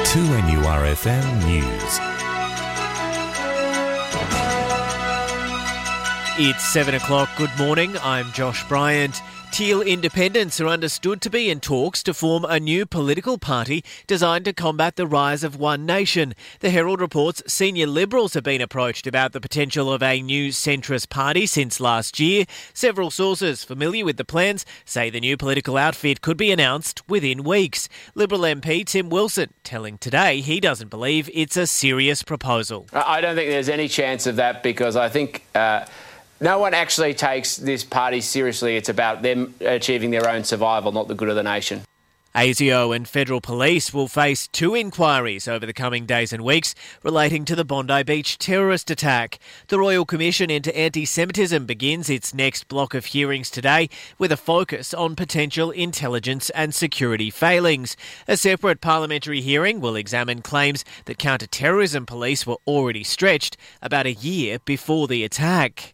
2NURFM News. It's 7 o'clock. Good morning. I'm Josh Bryant. Teal independents are understood to be in talks to form a new political party designed to combat the rise of One Nation. The Herald reports senior Liberals have been approached about the potential of a new centrist party since last year. Several sources familiar with the plans say the new political outfit could be announced within weeks. Liberal MP Tim Wilson telling Today he doesn't believe it's a serious proposal. I don't think there's any chance of that because I think no one actually takes this party seriously. It's about them achieving their own survival, not the good of the nation. ASIO and federal police will face 2 inquiries over the coming days and weeks relating to the Bondi Beach terrorist attack. The Royal Commission into Anti-Semitism begins its next block of hearings today with a focus on potential intelligence and security failings. A separate parliamentary hearing will examine claims that counter-terrorism police were already stretched about a year before the attack.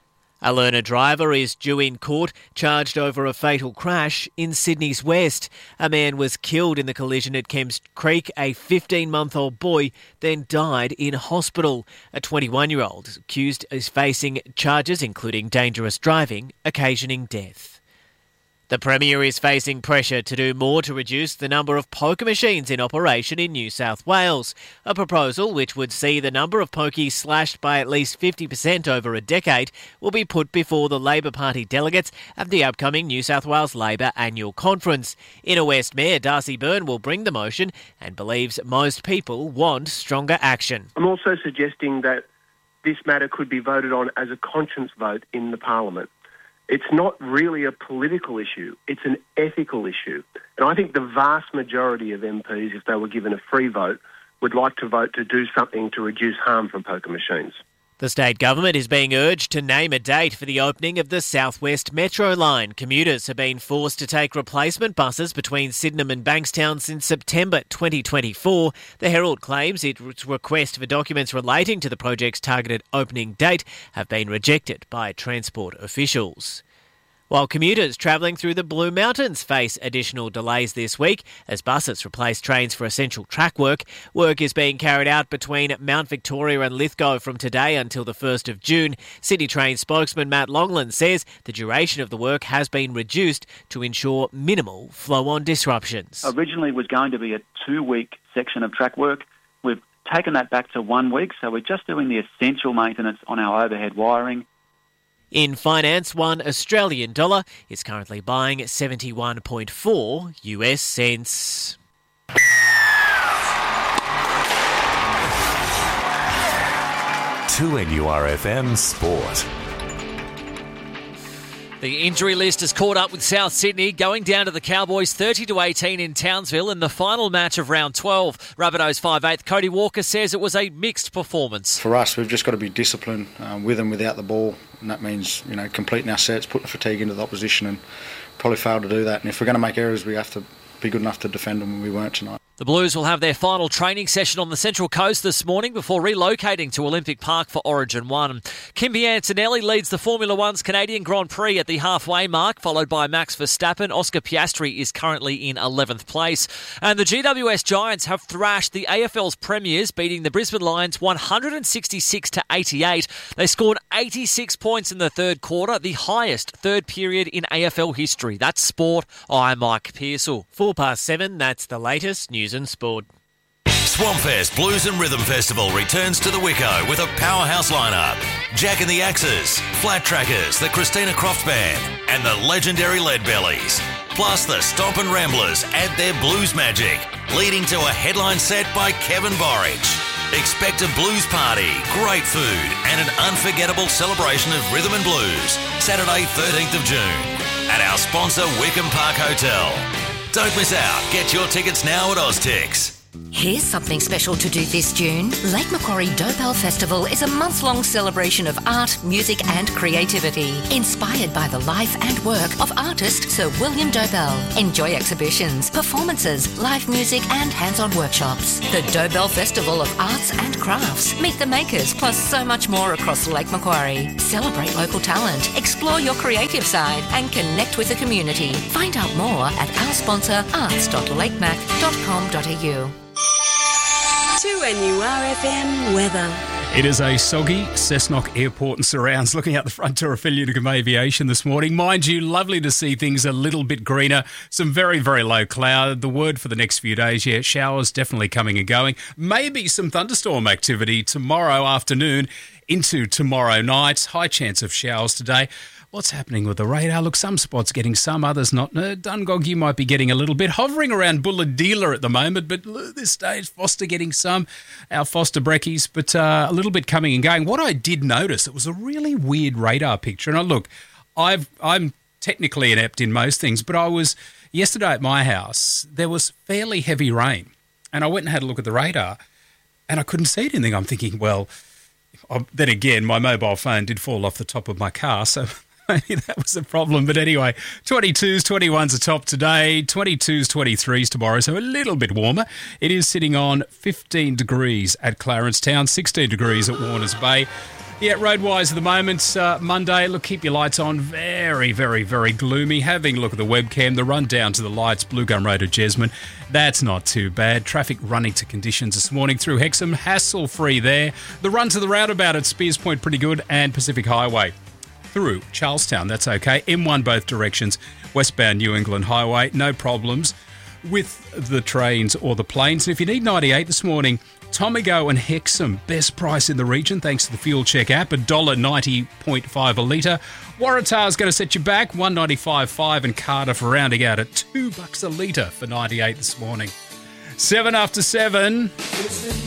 A learner driver is due in court charged over a fatal crash in Sydney's west. A man was killed in the collision at Kemps Creek. A 15-month-old boy then died in hospital. A 21-year-old accused is facing charges including dangerous driving, occasioning death. The Premier is facing pressure to do more to reduce the number of poker machines in operation in New South Wales. A proposal which would see the number of pokies slashed by at least 50% over a decade will be put before the Labor Party delegates at the upcoming New South Wales Labor Annual Conference. Inner West Mayor Darcy Byrne will bring the motion and believes most people want stronger action. I'm also suggesting that this matter could be voted on as a conscience vote in the Parliament. It's not really a political issue, it's an ethical issue. And I think the vast majority of MPs, if they were given a free vote, would like to vote to do something to reduce harm from poker machines. The state government is being urged to name a date for the opening of the South West Metro line. Commuters have been forced to take replacement buses between Sydenham and Bankstown since September 2024. The Herald claims its request for documents relating to the project's targeted opening date have been rejected by transport officials. While commuters travelling through the Blue Mountains face additional delays this week as buses replace trains for essential track work. Work is being carried out between Mount Victoria and Lithgow from today until the 1st of June. Sydney Train spokesman Matt Longland says the duration of the work has been reduced to ensure minimal flow-on disruptions. Originally it was going to be a 2-week section of track work. We've taken that back to 1 week, so we're just doing the essential maintenance on our overhead wiring. In finance, $1 Australian dollar is currently buying 71.4 US cents. To NURFM Sport. The injury list has caught up with South Sydney, going down to the Cowboys 30-18 in Townsville in the final match of round 12. Rabbitohs 5'8" Cody Walker says it was a mixed performance. For us, we've just got to be disciplined with and without the ball, and that means completing our sets, putting fatigue into the opposition, and probably failed to do that. And if we're going to make errors, we have to be good enough to defend them, and we weren't tonight. The Blues will have their final training session on the Central Coast this morning before relocating to Olympic Park for Origin 1. Kimby Antonelli leads the Formula One's Canadian Grand Prix at the halfway mark, followed by Max Verstappen. Oscar Piastri is currently in 11th place. And the GWS Giants have thrashed the AFL's premiers, beating the Brisbane Lions 166-88. They scored 86 points in the third quarter, the highest third period in AFL history. That's sport. I'm Mike Pearsall. 7:04, that's the latest news and sport. Swampfest Blues and Rhythm Festival returns to the Wicco with a powerhouse lineup. Jack and the Axes, Flat Trackers, the Christina Croft Band, and the legendary Leadbellies. Plus the Stompin' Ramblers add their blues magic, leading to a headline set by Kevin Borich. Expect a blues party, great food, and an unforgettable celebration of rhythm and blues. Saturday, 13th of June, at our sponsor Wickham Park Hotel. Don't miss out. Get your tickets now at Oztix. Here's something special to do this June. Lake Macquarie Dobell Festival is a month-long celebration of art, music and creativity, inspired by the life and work of artist Sir William Dobell. Enjoy exhibitions, performances, live music and hands-on workshops. The Dobell Festival of Arts and Crafts. Meet the makers, plus so much more across Lake Macquarie. Celebrate local talent, explore your creative side and connect with the community. Find out more at our sponsor arts.lakemac.com.au. 2NURFM weather. It is a soggy Cessnock Airport and surrounds looking out the front door of Unicum Aviation this morning. Mind you, lovely to see things a little bit greener. Some very, very low cloud. The word for the next few days, showers definitely coming and going. Maybe some thunderstorm activity tomorrow afternoon into tomorrow night. High chance of showers today. What's happening with the radar? Look, some spots getting some, others not. Dungog, you might be getting a little bit. Hovering around Bulahdelah at the moment, but at this stage, Foster getting some, our Foster brekkies, but a little bit coming and going. What I did notice, it was a really weird radar picture. And look, I'm technically inept in most things, but I was, yesterday at my house, there was fairly heavy rain. And I went and had a look at the radar, and I couldn't see anything. I'm thinking, well, then again, my mobile phone did fall off the top of my car, so maybe that was a problem. But anyway, 22s, 21s are top today, 22s, 23s tomorrow, so a little bit warmer. It is sitting on 15 degrees at Clarence Town, 16 degrees at Warners Bay. Yeah, road-wise at the moment, Monday, look, keep your lights on. Very, very, very gloomy. Having a look at the webcam, the run down to the lights, Blue Gum Road to Jesmond, that's not too bad. Traffic running to conditions this morning through Hexham, hassle-free there. The run to the roundabout at Spears Point, pretty good, and Pacific Highway through Charlestown, that's okay. M1 both directions, westbound New England Highway, no problems with the trains or the planes. And if you need 98 this morning, Tomago and Hexham, best price in the region thanks to the Fuel Check app, $1.90.5 a litre. Waratah's going to set you back, $1.95.5, and Cardiff rounding out at $2 a litre for 98 this morning. 7 after 7.